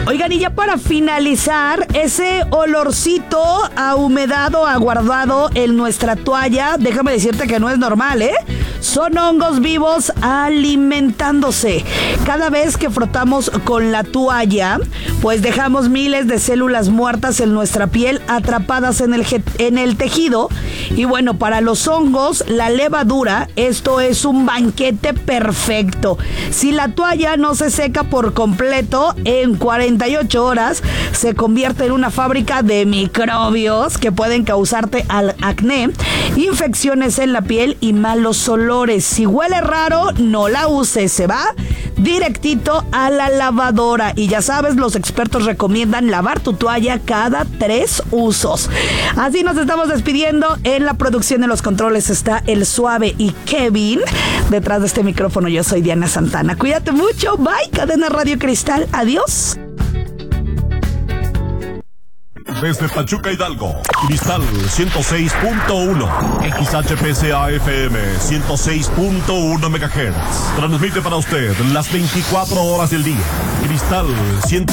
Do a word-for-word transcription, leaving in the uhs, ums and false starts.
Oigan, y ya para finalizar, ese olorcito a humedad o aguardado en nuestra toalla, déjame decirte que no es normal, ¿eh? Son hongos vivos alimentándose. Cada vez que frotamos con la toalla, pues dejamos miles de células muertas en nuestra piel atrapadas en el, en el tejido. Y bueno, para los hongos, la levadura, esto es un banquete perfecto. Si la toalla no se seca por completo, en cuarenta y ocho horas se convierte en una fábrica de microbios que pueden causarte acné, infecciones en la piel y malos olores. Si huele raro, no la uses, se va directito a la lavadora. Y ya sabes, los expertos recomiendan lavar tu toalla cada tres usos. Así nos estamos despidiendo. En la producción de los controles está el Suave y Kevin. Detrás de este micrófono yo soy Diana Santana. Cuídate mucho. Bye, Cadena Radio Cristal. Adiós. Desde Pachuca, Hidalgo, Cristal ciento seis punto uno, X H P C A F M ciento seis punto uno megahertz. Transmite para usted las veinticuatro horas del día. Cristal cien.